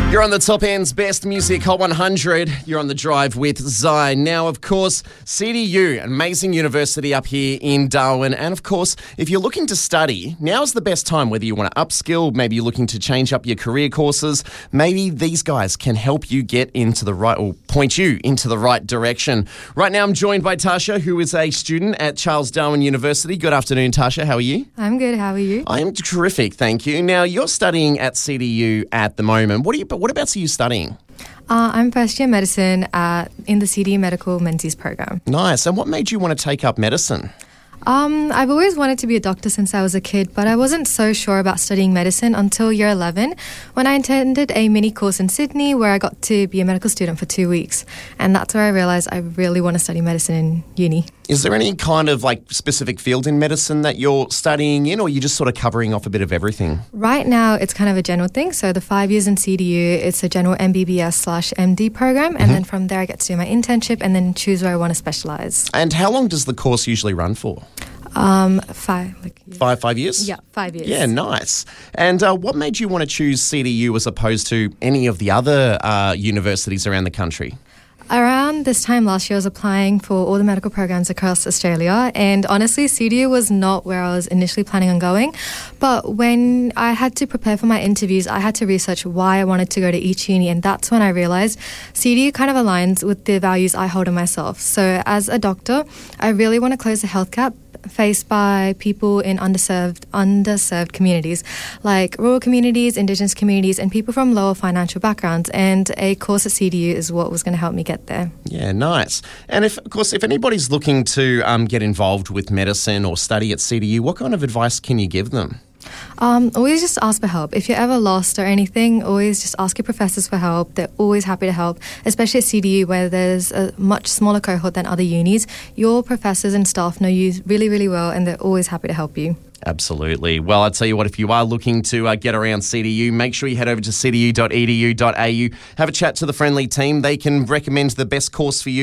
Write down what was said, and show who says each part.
Speaker 1: You're on the Top End's Best Music Hot 100. You're on the drive with Zai. Now, of course, CDU, an amazing university up here in Darwin. And, of course, if you're looking to study, now's the best time, whether you want to upskill, maybe you're looking to change up your career courses. Maybe these guys can help you get into the right, or point you into the right direction. Right now, I'm joined by Tasha, who is a student at Charles Darwin University. Good afternoon, Tasha. How are you?
Speaker 2: I'm good. How are you?
Speaker 1: I am terrific, thank you. Now, you're studying at CDU at the moment. What are you studying?
Speaker 2: I'm first year medicine in the CDU Medical Menzies program.
Speaker 1: Nice. And what made you want to take up medicine?
Speaker 2: I've always wanted to be a doctor since I was a kid, but I wasn't so sure about studying medicine until year 11 when I attended a mini course in Sydney where I got to be a medical student for 2 weeks. And that's where I realised I really want to study medicine in uni.
Speaker 1: Is there any kind of specific field in medicine that you're studying in, or are you just sort of covering off a bit of everything?
Speaker 2: Right now, it's kind of a general thing. So the 5 years in CDU, it's a general MBBS/MD program. And then from there, I get to do my internship and then choose where I want to specialise.
Speaker 1: And how long does the course usually run for?
Speaker 2: 5
Speaker 1: years?
Speaker 2: Yeah, 5 years.
Speaker 1: Yeah, nice. And what made you want to choose CDU as opposed to any of the other universities around the country?
Speaker 2: Around this time last year, I was applying for all the medical programs across Australia, and honestly, CDU was not where I was initially planning on going. But when I had to prepare for my interviews, I had to research why I wanted to go to each uni, and that's when I realised CDU kind of aligns with the values I hold in myself. So as a doctor, I really want to close the health gap faced by people in underserved communities like rural communities, Indigenous communities, and people from lower financial backgrounds. And a course at CDU is what was going to help me get there.
Speaker 1: Yeah, nice. And if anybody's looking to get involved with medicine or study at CDU, what kind of advice can you give them?
Speaker 2: Always just ask for help. If you're ever lost or anything, always just ask your professors for help. They're always happy to help, especially at CDU where there's a much smaller cohort than other unis. Your professors and staff know you really, really well, and they're always happy to help you.
Speaker 1: Absolutely. Well, I tell you what, if you are looking to get around CDU, make sure you head over to cdu.edu.au, have a chat to the friendly team. They can recommend the best course for you.